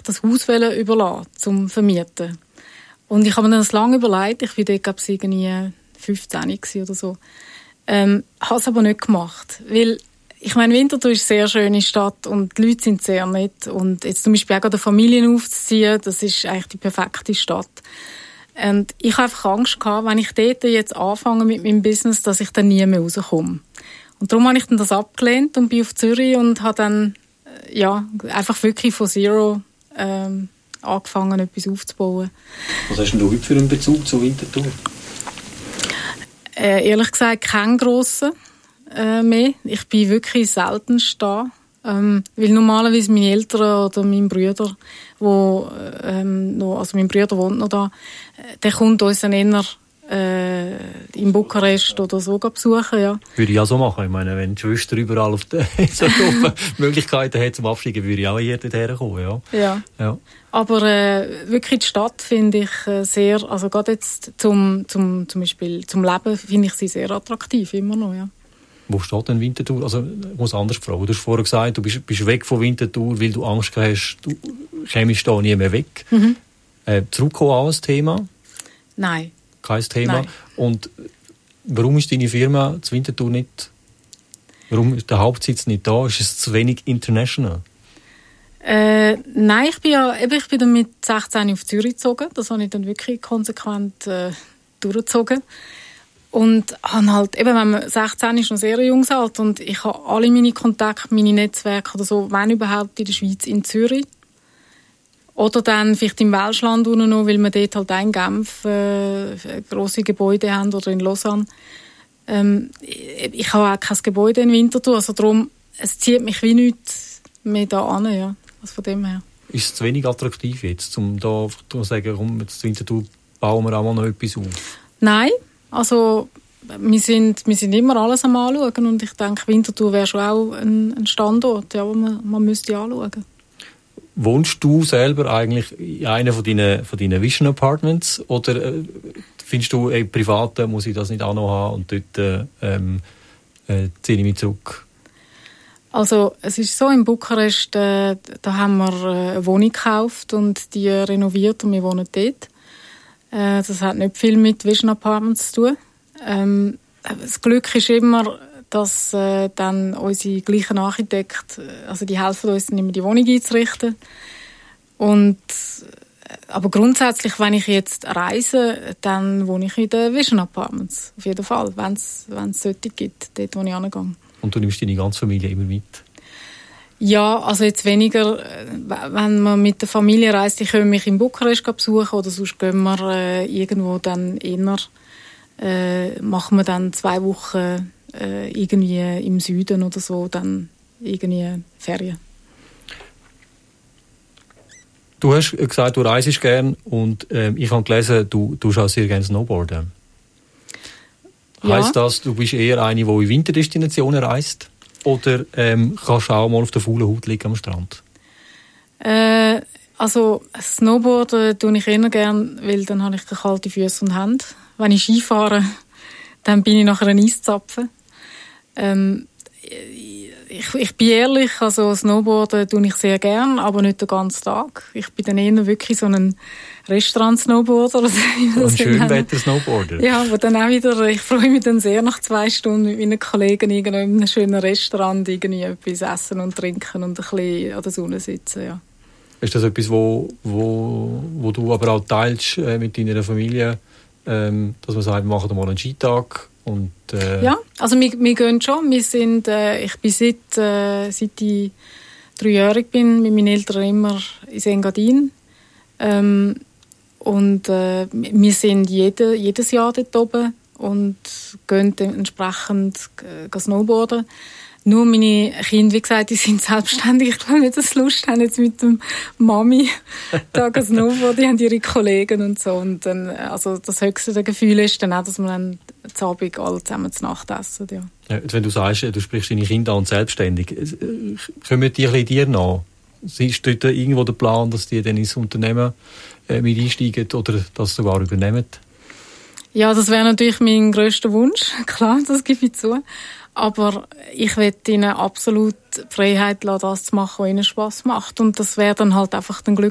eigentlich das Haus überlassen, zum Vermieten. Und ich habe mir das lange überlegt, ich war dort, glaube ich, irgendwie 15 oder so. Habe es aber nicht gemacht, weil ich meine, Winterthur ist eine sehr schöne Stadt und die Leute sind sehr nett. Und jetzt zum Beispiel auch gerade Familien aufzuziehen, das ist eigentlich die perfekte Stadt. Und ich habe einfach Angst gehabt, wenn ich dort jetzt anfange mit meinem Business, dass ich dann nie mehr rauskomme. Und darum habe ich dann das abgelehnt und bin auf Zürich und habe dann einfach wirklich von Zero angefangen, etwas aufzubauen. Was hast denn du heute für einen Bezug zu Winterthur? Ehrlich gesagt, keinen grossen mehr. Ich bin wirklich selten da. Weil normalerweise meine Eltern oder mein Bruder, mein Bruder wohnt noch da, der kommt uns dann eher in Bukarest oder so besuchen, ja. Würde ich auch so machen. Ich meine, wenn die Schwester überall auf der Möglichkeiten hat zum Absteigen, würde ich auch hier dorthin kommen, ja. Ja. Aber wirklich die Stadt finde ich sehr, also gerade jetzt zum Beispiel zum Leben finde ich sie sehr attraktiv, immer noch, ja. Wo steht denn Winterthur? Also, ich muss anders fragen. Du hast vorher gesagt, du bist weg von Winterthur, weil du Angst hast, du kämst da nie mehr weg. Mhm. Zurückkommen auch ein Thema? Nein. Kein Thema. Nein. Und warum ist deine Firma zu Winterthur nicht, warum ist der Hauptsitz nicht da? Ist es zu wenig international? Nein, ich bin dann mit 16 auf Zürich gezogen. Das habe ich dann wirklich konsequent durchgezogen. Und habe halt, eben, wenn man 16 ist, noch sehr junges Alter, und ich habe alle meine Kontakte, meine Netzwerke oder so, wenn überhaupt in der Schweiz, in Zürich. Oder dann vielleicht im Welschland noch, weil wir dort halt in Genf grosse Gebäude haben oder in Lausanne. Ich habe auch kein Gebäude in Winterthur, also darum, es zieht mich wie nichts mehr da an, ja. Also von dem her. Ist es zu wenig attraktiv jetzt, um da zu sagen, komm, jetzt Winterthur bauen wir auch mal noch etwas auf? Nein, also wir sind immer alles am Anschauen und ich denke, Winterthur wäre schon auch ein Standort, ja, den man müsste anschauen. Wohnst du selber eigentlich in einer von deinen Vision Apartments oder findest du, privat muss ich das nicht auch noch haben und dort ziehe ich mich zurück? Also es ist so, in Bukarest, da haben wir eine Wohnung gekauft und die renoviert und wir wohnen dort. Das hat nicht viel mit Vision Apartments zu tun. Das Glück ist immer, dass dann unsere gleichen Architekten, also die helfen uns dann immer, die Wohnung einzurichten. Aber grundsätzlich, wenn ich jetzt reise, dann wohne ich in den Vision Apartments. Auf jeden Fall, wenn es solche gibt, dort, wo ich hingehe. Und du nimmst deine ganze Familie immer mit? Ja, also jetzt weniger, wenn man mit der Familie reist, die können mich in Bukarest besuchen oder sonst gehen wir irgendwo dann eher, machen wir dann 2 Wochen irgendwie im Süden oder so, dann irgendwie Ferien. Du hast gesagt, du reist gern und ich habe gelesen, du schaust sehr gerne Snowboarden. Ja. Heisst das, du bist eher eine, die in Winterdestinationen reist? Oder kannst du auch mal auf der faulen Haut liegen am Strand? Also Snowboarden tue ich eher gern, weil dann habe ich kalte Füße und Hände. Wenn ich Ski fahre, dann bin ich nachher ein Eiszapfen. Ich bin ehrlich, also Snowboarden tue ich sehr gern, aber nicht den ganzen Tag. Ich bin dann eher wirklich so ein Restaurant-Snowboarder. Ein Schönwetter-Snowboarder. Ja, aber dann auch wieder, ich freue mich dann sehr nach 2 Stunden mit meinen Kollegen irgendwo in einem schönen Restaurant irgendwie etwas essen und trinken und ein bisschen an der Sonne sitzen, ja. Ist das etwas, wo du aber auch teilst mit deiner Familie, dass man sagt, wir machen mal einen Skitag? Und, ja, also wir gehen schon. Wir sind, ich bin seit ich 3-jährig bin, mit meinen Eltern immer in Engadin. Und wir sind jedes Jahr dort oben und gehen entsprechend snowboarden. Nur meine Kinder, wie gesagt, die sind selbstständig. Ich glaube nicht, dass sie Lust haben, jetzt mit dem Mami da snowboarden. Die haben ihre Kollegen und so. Und dann, also das höchste Gefühl ist dann auch, dass wir dann zu Abend alle zusammen zu Nacht essen. Ja. Ja, wenn du sagst, du sprichst deine Kinder an selbstständig, kommen die ein bisschen dir nach? Ist dort irgendwo der Plan, dass die dann ins Unternehmen mit einsteigen oder das sogar übernehmen? Ja, das wäre natürlich mein grösster Wunsch. Klar, das gebe ich zu. Aber ich will ihnen absolut die Freiheit lassen, das zu machen, was ihnen Spass macht. Und das wäre dann halt einfach dann Glück